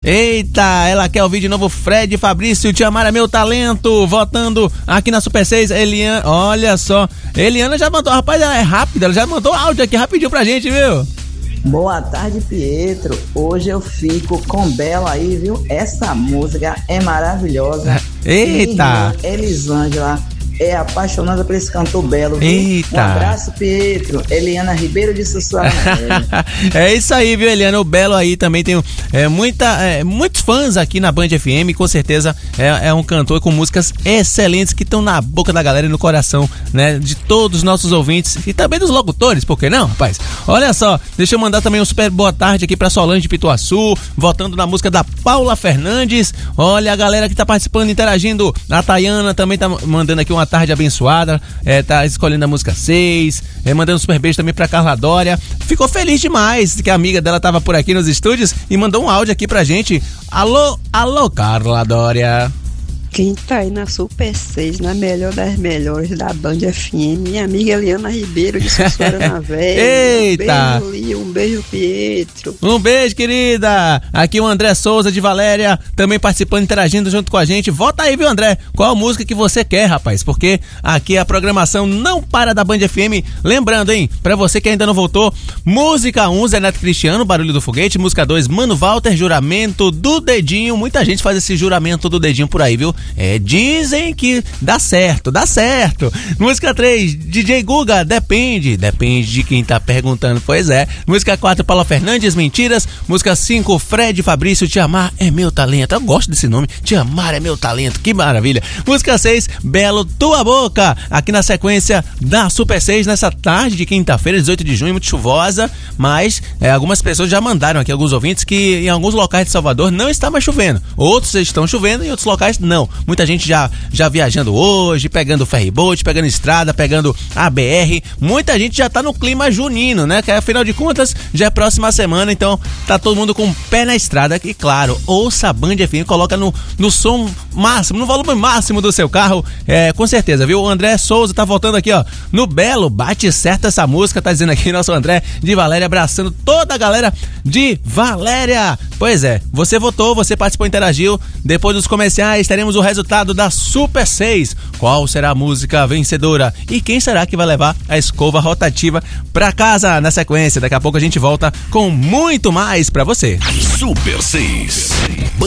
Eita, ela quer ouvir de novo Fred Fabrício, Te Amar é Meu Talento, votando aqui na Super 6, Eliana, olha só, Eliana já mandou, rapaz, ela é rápida, ela já mandou áudio aqui rapidinho pra gente, viu? Boa tarde, Pietro. Hoje eu fico com Belo aí, viu? Essa música é maravilhosa. Eita! Elisângela é apaixonada por esse cantor Belo, viu? Eita! Um abraço, Pietro. Eliana Ribeiro de Sussuarana. É isso aí, viu, Eliana? O Belo aí também tem muitos fãs aqui na Band FM, com certeza é um cantor com músicas excelentes que estão na boca da galera e no coração, né, de todos os nossos ouvintes e também dos locutores, por que não, rapaz? Olha só, deixa eu mandar também um super boa tarde aqui pra Solange de Pituaçu, votando na música da Paula Fernandes. Olha a galera que tá participando, interagindo. A Tayana também tá mandando aqui uma tarde abençoada, tá escolhendo a música 6, mandando um super beijo também pra Carla Dória. Ficou feliz demais que a amiga dela tava por aqui nos estúdios e mandou um áudio aqui pra gente. Alô, Carla Dória. Quem tá aí na Super 6, na melhor das melhores da Band FM, minha amiga Eliana Ribeiro de Sussuarana Velha. Eita! Um beijo, Lio, um beijo, Pietro. Um beijo, querida! Aqui o André Souza de Valéria, também participando, interagindo junto com a gente. Vota aí, viu, André? Qual música que você quer, rapaz? Porque aqui a programação não para da Band FM. Lembrando, hein, pra você que ainda não votou, música 1, Zé Neto Cristiano, Barulho do Foguete. Música 2, Mano Walter, Juramento do Dedinho. Muita gente faz esse juramento do dedinho por aí, viu? Dizem que dá certo. Música 3, DJ Guga, depende de quem tá perguntando, pois é. Música 4, Paula Fernandes, Mentiras. Música 5, Fred Fabrício, Te Amar é Meu Talento. Eu gosto desse nome, Te Amar é Meu Talento, que maravilha. Música 6, Belo, Tua Boca, aqui na sequência da Super 6, nessa tarde de quinta-feira, 18 de junho, muito chuvosa, mas algumas pessoas já mandaram aqui, alguns ouvintes, que em alguns locais de Salvador não está mais chovendo. Outros estão chovendo e outros locais não. Muita gente já viajando hoje, pegando ferryboat, pegando estrada, pegando a BR. Muita gente já tá no clima junino, né? Que afinal de contas já é próxima semana, então tá todo mundo com o pé na estrada. E claro, ouça a Band FM, coloca no som máximo, no volume máximo do seu carro, com certeza, viu? O André Souza tá voltando aqui, ó, no Belo, bate certo essa música, tá dizendo aqui nosso André de Valéria, abraçando toda a galera de Valéria. Pois é, você votou, você participou, interagiu. Depois dos comerciais teremos o resultado da Super 6. Qual será a música vencedora? E quem será que vai levar a escova rotativa pra casa? Na sequência, daqui a pouco a gente volta com muito mais pra você. Super 6.